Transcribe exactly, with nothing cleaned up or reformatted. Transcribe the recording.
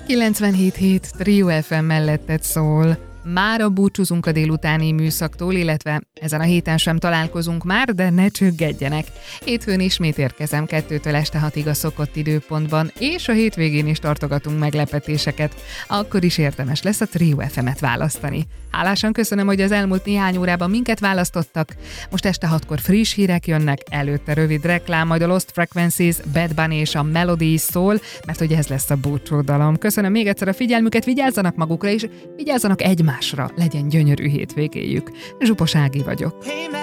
kilencvenhét hét Trio ef em melletted szól. Mára búcsúzunk a délutáni műszaktól, illetve ezen a héten sem találkozunk már, de ne csüggedjenek. Hétfőn ismét érkezem kettőtől este hatig a szokott időpontban, és a hétvégén is tartogatunk meglepetéseket. Akkor is érdemes lesz a Trio ef emet választani. Hálásan köszönöm, hogy az elmúlt néhány órában minket választottak. Most este hatkor friss hírek jönnek, előtte rövid reklám, majd a Lost Frequencies, Bad Bunny és a Melody is szól, mert hogy ez lesz a búcsúdalom. Köszönöm még egyszer a figyelmüket, vigyázzanak magukra és vigyázzanak egymásra. Legyen gyönyörű hétvégéjük. Zsupos Ági vagyok.